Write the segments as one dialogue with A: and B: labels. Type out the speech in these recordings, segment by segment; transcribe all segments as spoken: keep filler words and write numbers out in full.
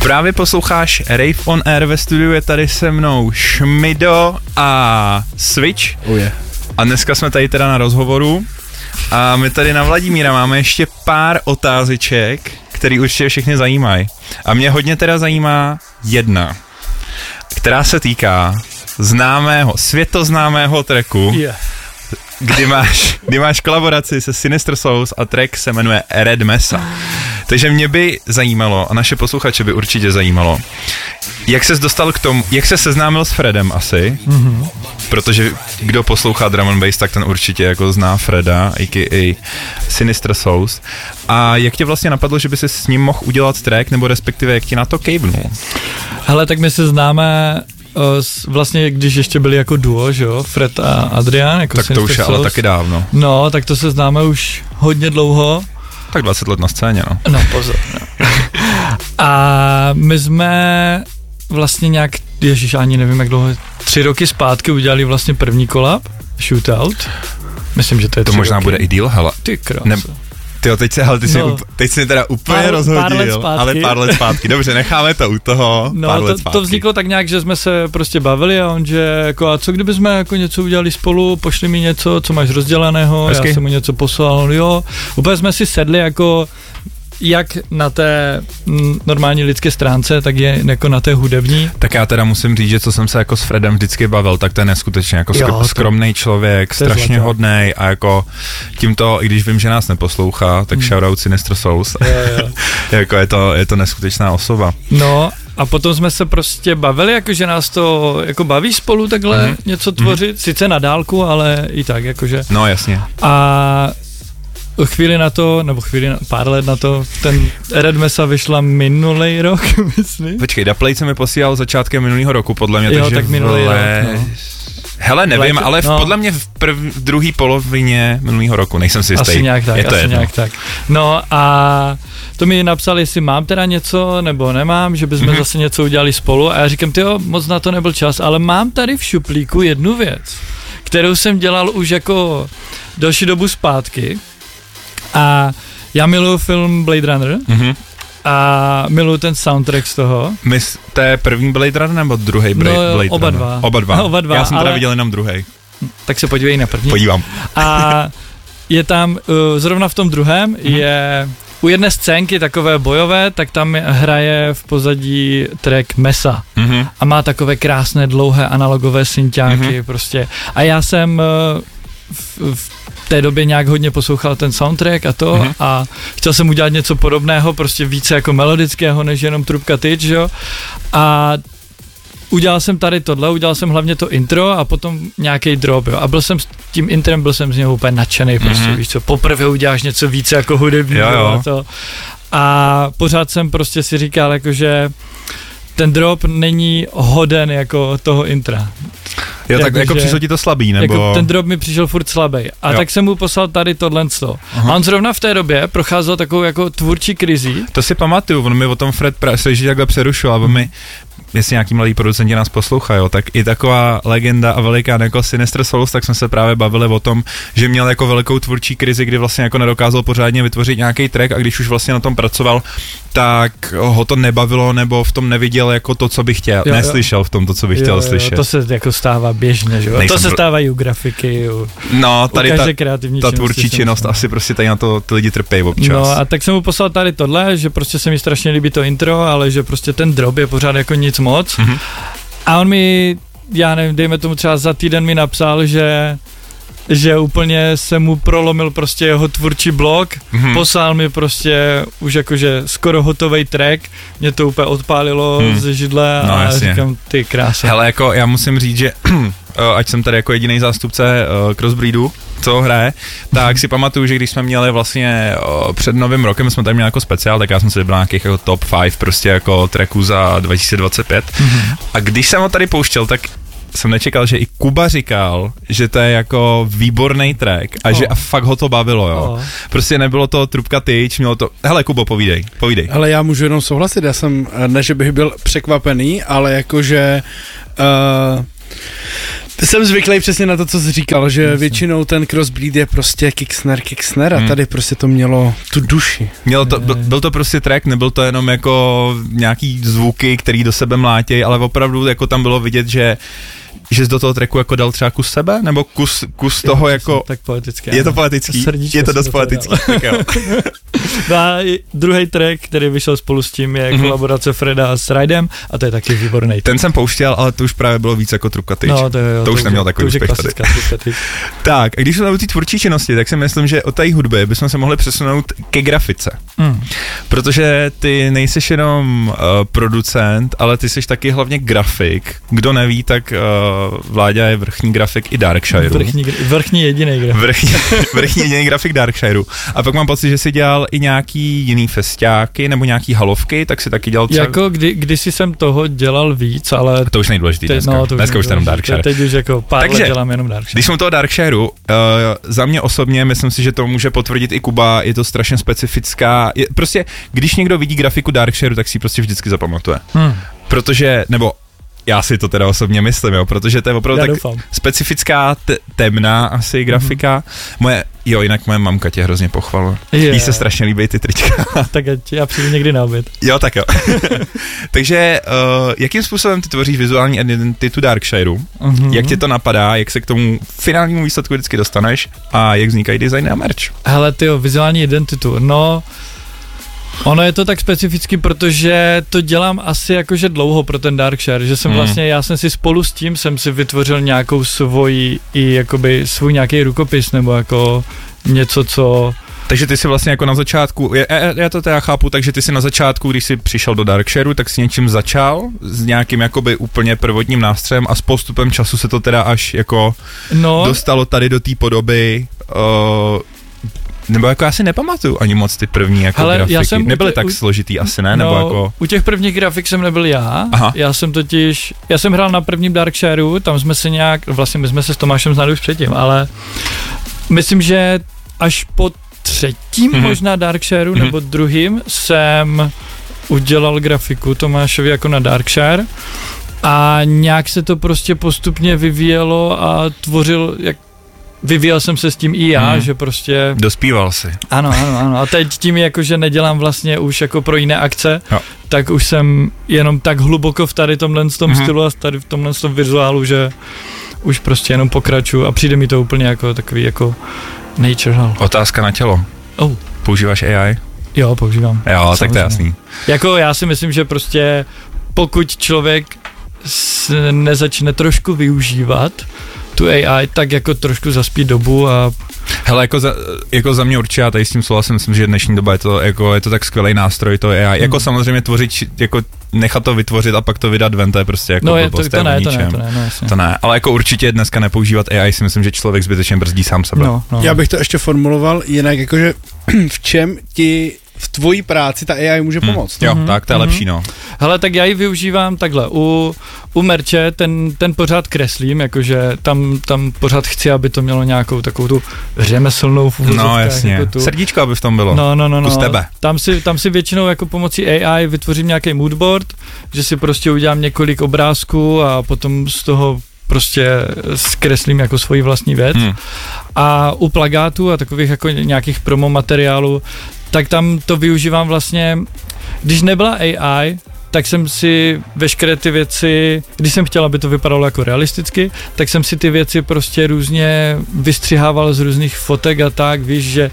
A: Právě posloucháš Rave on Air, ve studiu je tady se mnou Šmido a Switch.
B: Oh yeah.
A: A dneska jsme tady teda na rozhovoru a my tady na Vladimíra máme ještě pár otázeček, který určitě všechny zajímají. A mě hodně teda zajímá jedna, která se týká známého, světoznámého tracku,
B: Yeah.
A: kdy máš, kdy máš kolaboraci se Sinister Souls a track se jmenuje Red Mesa. Takže mě by zajímalo, a naše posluchače by určitě zajímalo, jak ses dostal k tomu, jak se seznámil s Fredem asi, mm-hmm. protože kdo poslouchá drum and bass, tak ten určitě jako zná Freda, a ká a. Sinister Souls. A jak tě vlastně napadlo, že by si s ním mohl udělat track, nebo respektive jak ti na to kejvnul?
B: Hele, tak my se známe vlastně, když ještě byli jako duo, že jo, Fred a Adrian, jako
A: tak
B: Sinister
A: to už je
B: Souls.
A: ale taky dávno.
B: No, tak to se známe už hodně dlouho.
A: Tak dvacet let na scéně, no.
B: No, pozor. No. A my jsme vlastně nějak, ježiš, ani nevím jak dlouho, tři roky zpátky udělali vlastně první kolab, Shootout. Myslím, že to je
A: To
B: tři
A: možná
B: roky.
A: bude i díl, hele.
B: Ty krása.
A: Ne, tyjo, teď se, hele, ty jsi,
B: No.
A: up, teď jsi teda úplně
B: Pár-
A: rozhodil,
B: pár let zpátky.
A: ale pár let zpátky. Dobře, necháme to u toho,
B: No,
A: pár let
B: to,
A: zpátky.
B: to vzniklo tak nějak, že jsme se prostě bavili a on, že jako, a co kdyby jsme jako něco udělali spolu, pošli mi něco, co máš rozdělaného,
A: Hezky.
B: já jsem mu něco poslal, jo, úplně jsme si sedli jako jak na té mm, normální lidské stránce, tak je jako na té hudební.
A: Tak já teda musím říct, že co jsem se jako s Fredem vždycky bavil, tak ten je skutečně jako
B: Jo,
A: skr-
B: to-
A: skromný člověk,
B: to je
A: strašně
B: zlato.
A: hodnej a jako tímto, i když vím, že nás neposlouchá, tak
B: Hmm.
A: shoutout Sinister Souls.
B: Jo, jo.
A: Jako je to, je to neskutečná osoba.
B: No a potom jsme se prostě bavili, jakože nás to jako baví spolu takhle
A: Mhm.
B: něco tvořit, sice na dálku, ale i tak jakože.
A: No jasně.
B: A chvíli na to, nebo chvíli, na, pár let na to, ten Red Mesa vyšla minulej rok, myslím.
A: Počkej, Daplay se mi posílal začátkem minulého roku, podle mě,
B: Jo,
A: takže
B: tak minulý
A: v
B: rok,
A: lé-
B: no.
A: Hele, nevím,
B: Létě-
A: ale v,
B: no.
A: podle mě v, prv, v druhé polovině minulého roku, nejsem si jistý.
B: Asi nějak tak,
A: je to
B: asi
A: jedno.
B: nějak tak. No a to mi napsali, jestli mám teda něco, nebo nemám, že bychom
A: Mhm.
B: zase něco udělali spolu a já říkám, tyjo, moc na to nebyl čas, ale mám tady v šuplíku jednu věc, kterou jsem dělal už jako další dobu zpátky a já miluju film Blade Runner
A: Mhm.
B: a miluju ten soundtrack z toho.
A: Mys, to je první Blade Runner nebo druhý
B: No,
A: Blade, Blade
B: oba
A: Runner?
B: dva.
A: Oba dva.
B: Oba dva,
A: Já jsem teda
B: ale-
A: viděl jenom druhý.
B: Tak se podívej na první.
A: Podívám.
B: A je tam, uh, zrovna v tom druhém, je u jedné scénky takové bojové, tak tam hraje v pozadí track Mesa.
A: Mhm.
B: A má takové krásné dlouhé analogové synťáky
A: Mhm.
B: prostě. A já jsem uh, v, v té době nějak hodně poslouchal ten soundtrack a to
A: Mhm.
B: a chtěl jsem udělat něco podobného, prostě více jako melodického, než jenom trubka tyč, jo. A udělal jsem tady tohle, udělal jsem hlavně to intro a potom nějaký drop, jo. A byl jsem s tím intrem, byl jsem z něho úplně nadšený, prostě,
A: Mhm.
B: víš co, poprvé uděláš něco více jako hudební,
A: Jo, jo.
B: a to. A pořád jsem prostě si říkal, jakože ten drop není hoden jako toho intra.
A: Jo, tak
B: Jako,
A: jako
B: že-
A: přišlo ti to slabý, nebo...
B: Jako ten drop mi přišel furt slabý. A
A: Jo.
B: tak jsem mu poslal tady tohle. A on zrovna v té době procházel takovou jako tvůrčí krizí.
A: To si pamatuju, on mi o tom Fred pra- se že takhle přerušoval, aby mi, jestli nějaký mladý producenti nás poslouchají, jo, tak i taková legenda a velikán jako Sinister Souls, tak jsme se právě bavili o tom, že měl jako velikou tvůrčí krizi, kdy vlastně jako nedokázal pořádně vytvořit nějaký track a když už vlastně na tom pracoval, tak ho to nebavilo nebo v tom neviděl jako to, co by chtěl,
B: Jo, jo.
A: neslyšel v tom to, co by chtěl
B: Jo, jo,
A: slyšet.
B: To se jako stává běžně, že jo?
A: Nejsem
B: To se
A: pro-
B: stává i u grafiky, u,
A: No, tady
B: u
A: ta,
B: každé kreativní
A: ta
B: činnosti
A: tvůrčí
B: jsem
A: činnost,
B: myslel.
A: asi prostě tady na to ty lidi trpějí občas.
B: No a tak jsem mu poslal tady tohle, že prostě se mi strašně líbí to intro, ale že prostě ten drop je pořád jako nic moc.
A: Mhm.
B: A on mi, já nevím, dejme tomu třeba za týden mi napsal, že že úplně se mu prolomil prostě jeho tvůrčí blok,
A: Mhm.
B: poslal mi prostě už jakože skoro hotovej track, mě to úplně odpálilo
A: Hmm.
B: ze židle
A: No,
B: a
A: jasně.
B: říkám, ty krása.
A: Hele, jako já musím říct, že ať jsem tady jako jediný zástupce uh, Crossbreedu, co ho hraje, tak si pamatuju, že když jsme měli vlastně uh, před novým rokem, jsme tady měli jako speciál, tak já jsem si vybral nějakých jako top pět prostě jako tracků za dva tisíce dvacet pět.
B: Mhm.
A: A když jsem ho tady pouštěl, tak jsem nečekal, že i Kuba říkal, že to je jako výborný track a
B: Oh.
A: že a fakt ho to bavilo, jo.
B: Oh.
A: Prostě nebylo to trubka tyč, mělo to, hele Kubo, povídej, povídej.
C: Ale já můžu jenom souhlasit, já jsem, ne že bych byl překvapený, ale jakože uh, Jsem zvyklý přesně na to, co jsi říkal, že Myslím. většinou ten crossbreed je prostě kick snare, kick snare a hmm. tady prostě to mělo tu duši.
A: Mělo to, byl, byl to prostě track, nebyl to jenom jako nějaký zvuky, který do sebe mlátěj, ale opravdu jako tam bylo vidět, že že jsi do toho tracku jako dal třeba kus sebe, nebo kus, kus jo, toho jako...
B: Tak poetické.
A: Je to poetický?
B: Srdíčko
A: je to dost poetický. Tak jo.
B: No a druhý track, který vyšel spolu s tím, je mm-hmm. kolaborace Freda s Rydem a to je taky výborný.
A: Ten jsem pouštěl, ale to už právě bylo víc jako trubka tyč.
B: No, to, jo,
A: to, to už neměl takový úspěch tady. Tak, a když jsme na té tvůrčí činnosti, tak si myslím, že od té hudby bychom se mohli přesunout ke grafice. Mm. Protože ty nejseš jenom uh, producent, ale ty jsi taky hlavně grafik. Kdo neví, tak uh, Vláďa je vrchní grafik i Darkshireu.
B: Vrchní, vrchní jediný grafik.
A: Vrchní, vrchní jediný grafik Darkshireu. A pak mám pocit, že jsi dělal i nějaký jiný festiáky nebo nějaký halovky, tak si taky dělal třeba...
B: Jako kdy, kdysi jsem toho dělal víc, ale...
A: To už nejdůležitý dneska.
B: No, to
A: dneska už jenom Darkshire.
B: Teď už jako pár Takže, let dělám jenom Darkshire.
A: Když jsem toho Darkshireu, uh, za mě osobně, myslím si, že to může potvrdit i Kuba, je to strašně specifická... Je, prostě, když někdo vidí grafiku Darkshireu, tak si ji prostě vždycky zapamatuje. Hmm. Protože, nebo já si to teda osobně myslím, jo, protože to je opravdu
B: já
A: tak
B: doufám.
A: specifická, te- temná asi grafika. Mm-hmm. Moje, jo, jinak moje mamka tě hrozně pochvaluje.
B: Yeah.
A: Jí se strašně líbí ty trička.
B: Tak já přijdu někdy na oběd.
A: Jo, tak jo. Takže uh, jakým způsobem ty tvoříš vizuální identitu Darkshireu? Mm-hmm. Jak tě to napadá, jak se k tomu finálnímu výsledku vždycky dostaneš a jak vznikají designy a merch?
B: Hele, tyjo, vizuální identitu, no... Ono je to tak specificky, protože to dělám asi jakože dlouho pro ten Darkshire, že jsem mm. vlastně, já jsem si spolu s tím jsem si vytvořil nějakou svoji, i jakoby svůj nějaký rukopis, nebo jako něco, co...
A: Takže ty si vlastně jako na začátku, já, já to teda chápu, takže ty si na začátku, když jsi přišel do Darkshireu, tak si něčím začal, s nějakým jakoby úplně prvotním nástřem a s postupem času se to teda až jako no. dostalo tady do té podoby, uh, nebo jako já si nepamatuju ani moc ty první jako Hele, grafiky, já jsem nebyly tak u, složitý asi, ne? Nebo
B: no,
A: jako...
B: u těch prvních grafik jsem nebyl já, Aha. já jsem totiž, já jsem hrál na prvním Darkshireu, tam jsme se nějak, vlastně my jsme se s Tomášem znali už předtím, ale myslím, že až po třetím mm-hmm. možná Darkshireu mm-hmm. nebo druhým jsem udělal grafiku Tomášovi jako na Darkshire a nějak se to prostě postupně vyvíjelo a tvořil, jak vyvíjel jsem se s tím i já, hmm. že prostě...
A: Dospíval si.
B: Ano, ano, ano. A teď tím, jako, že nedělám vlastně už jako pro jiné akce,
A: jo.
B: tak už jsem jenom tak hluboko v tady tomhle tom
A: hmm.
B: stylu a tady v tomhle tom vizuálu, že už prostě jenom pokračuju a přijde mi to úplně jako takový jako natural.
A: Otázka na tělo.
B: Oh.
A: Používáš A I?
B: Jo, používám.
A: Jo, samozřejmě. Tak to je jasný.
B: Jako já si myslím, že prostě pokud člověk nezačne trošku využívat tu A I, tak jako trošku zaspí dobu a...
A: Hele, jako za, jako za mě určitě, já tady s tím souhlasím, myslím, že dnešní doba je to, jako, je to tak skvělý nástroj, to A I. Hmm. Jako samozřejmě tvořit, jako nechat to vytvořit a pak to vydat ven, to je prostě jako
B: no, je to, to, ne, to ne, to ne, no jasně.
A: To ne, ale jako určitě dneska nepoužívat A I si myslím, že člověk zbytečně brzdí sám sebe.
B: No, no.
C: Já bych to ještě formuloval jinak, jakože v čem ti v tvojí práci ta A I může pomoct.
A: Hmm. Jo, mm-hmm. tak to je mm-hmm. lepší, no.
B: Hele, tak já ji využívám takhle, u, u merče ten, ten pořád kreslím, jakože tam, tam pořád chci, aby to mělo nějakou takovou tu řemeslnou v uvozovkách.
A: No jasně,
B: jako tu,
A: srdíčko, aby v tom bylo.
B: No, no, no, no.
A: Kus tebe.
B: Tam si, tam si většinou jako pomocí A I vytvořím nějaký moodboard, že si prostě udělám několik obrázků a potom z toho prostě zkreslím jako svoji vlastní věc. Hmm. A u plakátů a takových jako nějakých promo materiálů, tak tam to využívám vlastně, když nebyla A I, tak jsem si veškeré ty věci, když jsem chtěl, aby to vypadalo jako realisticky, tak jsem si ty věci prostě různě vystřihával z různých fotek a tak, víš, že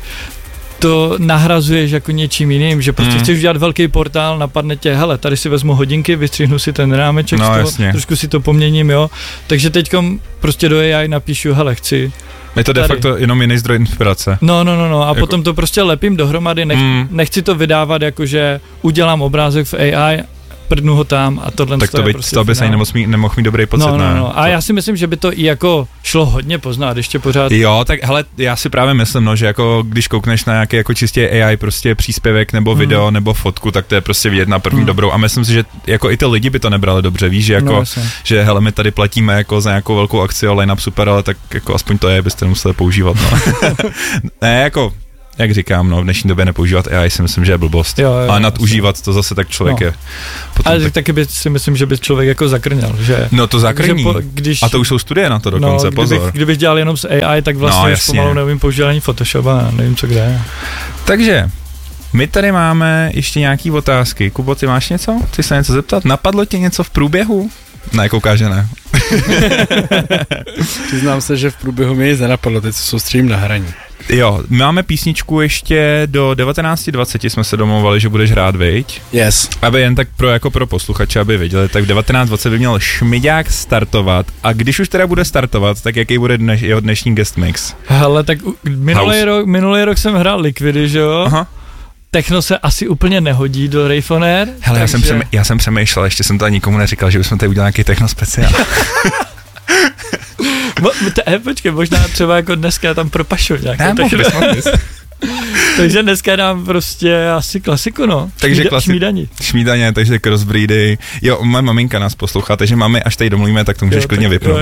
B: to nahrazuješ jako něčím jiným, že prostě mm. chceš udělat velký portál, napadne tě, hele, tady si vezmu hodinky, vystřihnu si ten rámeček
A: no,
B: z toho,
A: jasně.
B: trošku si to poměním, jo, takže teďkom prostě do A I napíšu, hele, chci
A: je to de facto jenom jiný zdroj inspirace.
B: No, no, no, no. A jako... potom to prostě lepím dohromady, nech, mm. nechci to vydávat jako, že udělám obrázek v A I, prdnu ho tam a tohle
A: tak to by, prostě to by se ani nemohl mít dobrý pocit.
B: No, no, no. A já si myslím, že by to i jako šlo hodně poznat, ještě pořád.
A: Jo, tak hele, já si právě myslím, no, že jako když koukneš na nějaký jako čistě A I prostě příspěvek nebo video mm. nebo fotku, tak to je prostě vidět na první mm. dobrou a myslím si, že jako i ty lidi by to nebrali dobře, víš, že jako, no, že hele, my tady platíme jako za nějakou velkou akci, line-up super, ale tak jako aspoň to je, byste nemuseli používat, no. Ne, jako jak říkám, no, v dnešní době nepoužívat A I si myslím, že je blbost.
B: Jo, jo,
A: ale nadužívat to zase tak člověk
B: no.
A: je. Potom
B: ale
A: tak...
B: taky by si myslím, že by člověk jako zakrněl, že...
A: No to zakrní.
B: Po, když,
A: a to už jsou studie na to dokonce,
B: no,
A: pozor.
B: Kdybych, kdybych dělal jenom s A I, tak vlastně
A: no,
B: už pomalu nevím používat ani Photoshop a nevím, co kde je.
A: Takže, my tady máme ještě nějaký otázky. Kubo, ty máš něco? Chceš se něco zeptat? Napadlo tě něco v průběhu? Ne, kouká, že ne.
C: Přiznám se, že v průběhu mě nic nenapadlo, teď se soustředím na hraní.
A: Jo, máme písničku ještě do devatenáct dvacet jsme se domlouvali, že budeš hrát, viď?
C: Yes.
A: Aby jen tak pro, jako pro posluchače, aby věděli, tak v devatenáct dvacet by měl Šmidák startovat a když už teda bude startovat, tak jaký bude dneš, jeho dnešní guest mix?
B: Hele, tak minulý rok, minulý rok jsem hrál Liquidy, že jo? Aha. Techno se asi úplně nehodí do Rave on Air.
A: Hele, takže... já, jsem přemý, já jsem přemýšlel, ještě jsem to nikomu neříkal, že bychom tady udělali nějaký techno speciál.
B: Mo, te, počkej, možná třeba jako dneska tam propašu nějaké techno. Takže dneska dám prostě asi klasiku, no.
A: Takže
B: Šmída,
A: klasi-
B: šmídaní.
A: Šmídaně, takže crossbreedy. Jo, moje maminka nás poslouchá, takže máme, až tady domluvíme, tak to můžeš jo, klidně vypnout.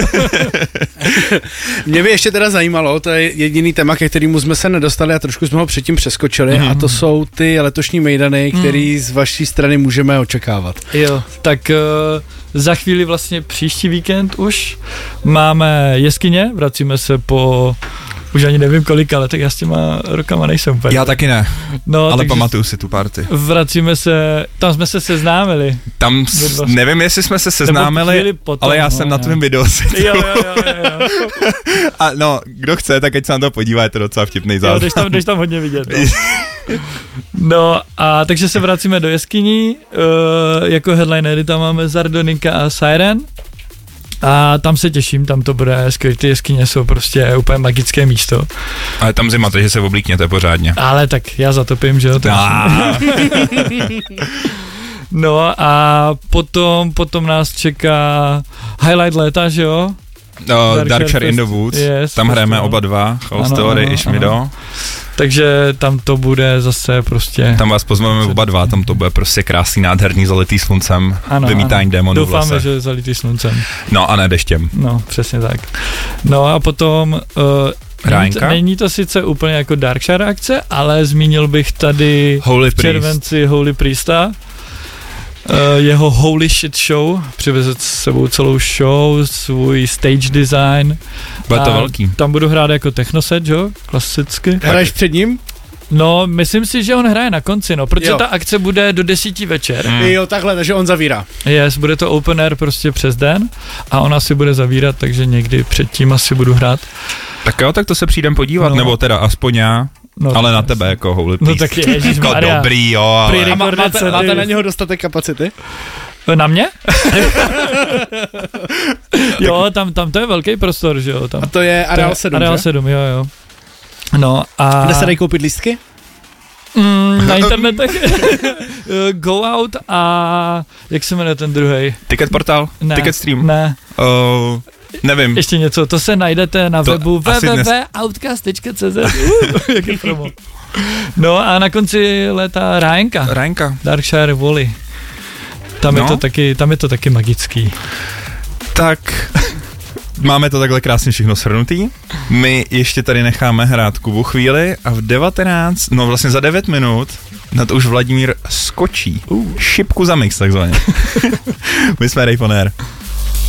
C: Mě by ještě teda zajímalo, to je jediný téma, ke kterému jsme se nedostali a trošku jsme ho předtím přeskočili mm. a to jsou ty letošní mejdany, který mm. z vaší strany můžeme očekávat.
B: Jo, tak uh, za chvíli vlastně příští víkend už máme Jeskyně, vracíme se po... Už ani nevím kolik, ale tak já s těma rokama nejsem úplně.
A: Já taky ne,
B: no,
A: ale pamatuju si tu party.
B: Vracíme se, tam jsme se seznámili.
A: Tam, s, nevím, jestli jsme se seznámili, potom, ale já no, jsem na tvém videu si
B: jo, jo, jo, jo.
A: A no, kdo chce, tak ať se na to podívá, je to docela vtipný záznam.
B: Jo, jdeš tam, jdeš tam hodně vidět. No. No a takže se vracíme do Jeskyní, uh, jako headlinery tam máme Zardonika a Siren. A tam se těším, tam to bude skvělé, ty jeskyně jsou prostě úplně magické místo.
A: Ale tam zima, takže se oblíkněte pořádně.
B: Ale tak já zatopím, že jo? No a potom, potom nás čeká highlight léta, že jo?
A: No, Darkshire in the Woods, yes, tam hrajeme oba dva, House Theory i Šmido.
B: Takže tam to bude zase prostě...
A: Tam vás pozveme oba dva, tam to bude prostě krásný, nádherný, zalitý sluncem, ano, vymítání ano. démonů v lese.
B: Doufáme, že zalitý sluncem.
A: No a ne deštěm.
B: No, přesně tak. No a potom... Uh, není, to, není to sice úplně jako Darkshire akce, ale zmínil bych tady
A: Holy
B: v červenci
A: Priest.
B: Holy Priesta. Uh, jeho Holy Shit Show, přiveze s sebou celou show, svůj stage design.
A: Bude to velký.
B: Tam budu hrát jako technoset, jo, klasicky.
C: Hraješ před ním?
B: No, myslím si, že on hraje na konci, no, protože
C: jo.
B: ta akce bude do desíti večer.
C: Mm. Jo, takhle, takže on zavírá.
B: Yes, bude to open air prostě přes den a on asi bude zavírat, takže někdy předtím asi budu hrát.
A: Tak jo, tak to se přijdem podívat, no. nebo teda aspoň já. No, ale na tebe jako Holy Priest.
B: No tak ježišmarja.
A: Jako dobrý, jo, ale...
C: A má, máte, máte na něho dostatek kapacity?
B: Na mě? Jo, tam, tam to je velký prostor, že jo. Tam.
C: A to je Areál sedm,
B: Areál sedm, jo, jo. No a...
C: Kde se dají koupit lístky?
B: Mm, na internetech. Go Out a... Jak se jmenuje ten druhej?
A: Ticket portál?
B: Ne.
A: Ticket stream?
B: Ne.
A: Uh, nevím.
B: Ještě něco, to se najdete na
A: to
B: webu w w w tečka outcast tečka c z. Uh, jaký promo. No a na konci léta Ryanka.
A: Ryanka.
B: Darkshire Valley. Tam, no. je to taky, tam je to taky magický.
A: Tak... Máme to takhle krásně všechno shrnutý. My ještě tady necháme hrát Kubu chvíli a v devatenáct, no vlastně za devět minut na to už Vladimír skočí. Uh. Šipku za mix takzvaně. My jsme Rave on Air.